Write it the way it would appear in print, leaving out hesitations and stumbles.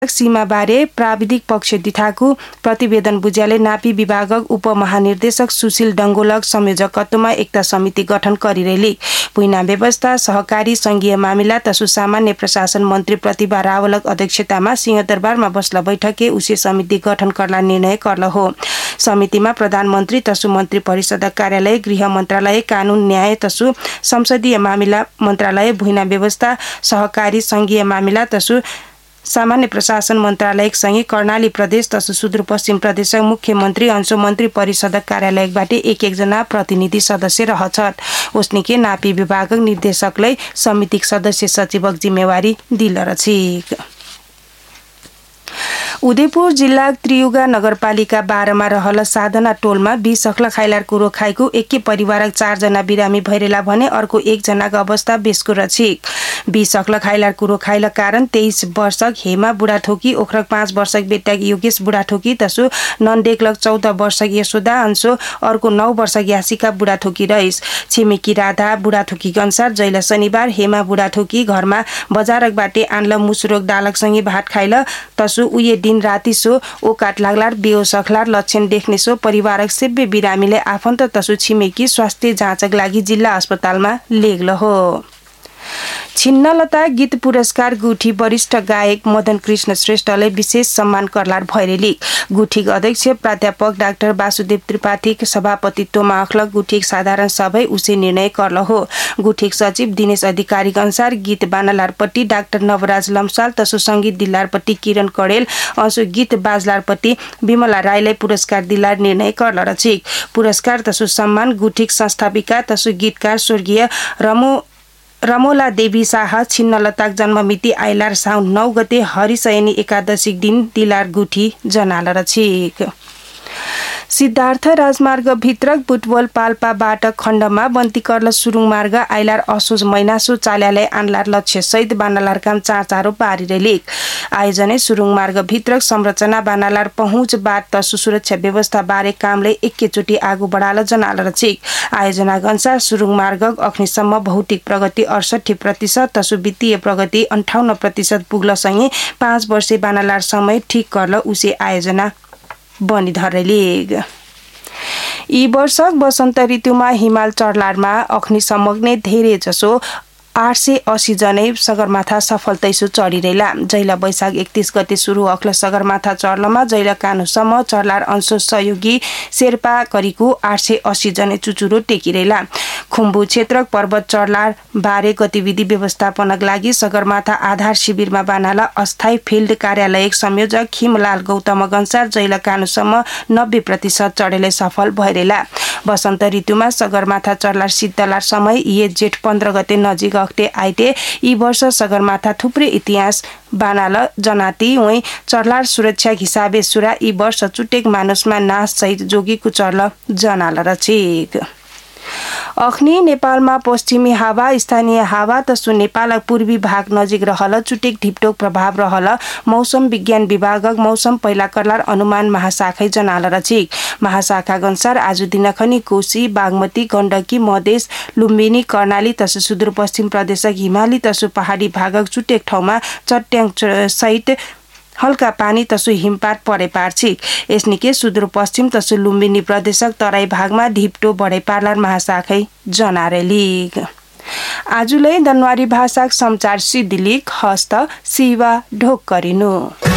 सीमाबारे प्राविधिक पक्ष दिथाको प्रतिवेदन बुझ्याले नापी विभागक उपमहानिर्देशक सुशील डङ्गोलक संयोजकत्वमा एकता समिति गठन गरिरहेली भुइँना व्यवस्था सहकारी संघीय मामिला तसु सामान्य प्रशासन मन्त्री प्रतिभा रावलक अध्यक्षतामा सिंहदरबारमा बस्ला बैठके उसे समिति गठन करला निर्णय करल हो। समितिमा प्रधानमन्त्री तसु मन्त्री परिषद कार्यालय, गृह मन्त्रालय, कानून न्याय तसु संसदीय मामिला मन्त्रालय, भुइँना व्यवस्था सहकारी संघीय मामिला तसु सामान्य प्रशासन मन्त्रालयसँगै कर्णाली प्रदेश तसु सुदूरपश्चिम प्रदेशका मुख्यमन्त्री अंश मन्त्री परिषद कार्यालयबाट एक जना प्रतिनिधि सदस्य रहछन्। उसनिके नापी विभागक निर्देशकलाई समितिक सदस्य सचिवक जिम्मेवारी दिलरछिक। उदयपुर जिल्ला त्रियुगा नगरपालिका 12 मा रहल साधना टोलमा 20 अख्ला खाइलार कुरो खाएको एकै परिवारक 4 जना बिरामी भइरेला भने अर्को 1 जनाको अवस्था बेसको रछिक। 20 अख्ला खाइलार कुरो खाइला कारण 23 वर्षक हेमा बुढाथोकी, ओखरक 5 वर्षक बेटा योगेश बुढाथोकी तसु नन्देकलक 14 वर्षक यशोदा अंशो, अर्को 9 वर्षक यासिका बुढाथोकी रहिस। छिमेकी राधा बुढाथोकी अनुसार जैला शनिबार हेमा बुढाथोकी घरमा बजारकबाट आन्ल मुसुरोक दालकसँगै भात खाइल तसु उये दिन राति सो ओ काट लाग्लार बेहोस अख्लार लक्षण देख्ने सो परिवारक सेब्बे बिरामीले आफन्त तसु छिमेकी स्वास्थ्य जाँचक लागि जिल्ला अस्पतालमा लेग्ल हो। छिन्नलता गीत पुरस्कार गुठी वरिष्ठ गायक मदन कृष्ण श्रेष्ठले विशेष सम्मान करलार भैरेली गुठीक अध्यक्ष प्राध्यापक डाक्टर वासुदेव त्रिपाठीक सभापतित्वमा अखलक गुठीक साधारण सभा उसे निर्णय करल हो। गुठीक सचिव दिनेश अधिकारीक अनुसार गीत बानलारपट्टि डाक्टर नवराज लम्साल तसु संगीत दिलारपट्टि किरण कडेल अंशु गीत बाजलारपट्टि विमला राईलाई पुरस्कार दिलार निर्णय करल रछिक। पुरस्कार तसु सम्मान गुठीक संस्थापिका तसु गीतकार स्वर्गीय रमोला देवी शाह छिन्नलताक जन्ममिति आइलार साउन 9 गते हरिशयनी एकादशी दिन दिलार गुठी जनाल रछिक। सिद्धार्थ राजमार्ग भित्रक बुटवल पाल्पाबाट खण्डमा बन्तीकर्ल सुरुङ मार्ग आइलार असोज मैनासो चाल्यालय आनलार लक्ष्य सहित बानालार काम चाँचारो पारिरेलिक आयोजने सुरुङ मार्ग भित्रक संरचना बानालार पहुँच बाट तसु सुरक्षा व्यवस्था बारे कामले एकैचोटि आगो बढाल जनाल रछिक। आयोजनाका अनुसार सुरुङ मार्ग अग्निसम्म भौतिक प्रगति 68% तसु वित्तीय प्रगति 58% पुग्लसँगै 5 वर्षे बानालार समय ठिक कर्ल उसे आयोजना बनी धरेलिग। यी वर्ष वसन्त ऋतुमा हिमाल चढलारमा अग्निसम्मग्ने धेरै जसो 880 जनै सगरमाथा सफलतैसु चढिरहेला। जैला वैशाख 31 गते सुरु अख्ल सगरमाथा चढलमा जैला कानुसम्म चढलार अंश सहयोगी शेर्पा करिको 880 जनै चुचुरो टेकिरहेला। खुम्बु क्षेत्रक पर्वत चढलार बारे गतिविधि व्यवस्थापनका लागि सगरमाथा आधार शिविरमा बानाला अस्थायी फिल्ड कार्यालय संयोजक खिमलाल गौतम अनुसार जैला कानुसम्म 90% चढेले सफल भइरहेला। वसन्त ऋतुमा सगरमाथा चढलार सिद्धलार समय ये जेठ 15 गते नजिक अख्टे आइटे यी वर्ष सगरमाथा थुप्रै इतिहास बानाल जनाती उही चढलार सुरक्षा हिसाबे सुरा यी वर्ष चुटेक मानुसमा नाश सहित जोगीको चढल जनाल रछिक। अख्नी नेपालमा पश्चिमी हावा स्थानीय हावा तसु नेपालक पूर्वी भाग नजिक रहल चुटेक ढिप्टोक प्रभाव रहल मौसम विज्ञान विभागक मौसम पहिला करलार अनुमान महाशाखै जनाल रछिक। महाशाखा अनुसार आज दिनखनी कोशी बागमती गण्डकी मधेस लुम्बिनी कर्णाली तसु सुदूरपश्चिम प्रदेशक हिमाली तसु पहाडी भागक चुटेक ठाउँमा चट्याङ सहित हल्का पानी तसु हिमपात परे पार्छिक। यसनिके सुदूरपश्चिम तसु लुम्बिनी प्रदेशक तराई भागमा ढिप्टो बढे पार्लार महाशाखै जनारेलिग। आजुलै दनवारी भाषाक समाचार सिद्धिलिक हस्त शिवा ढोक गरिनु।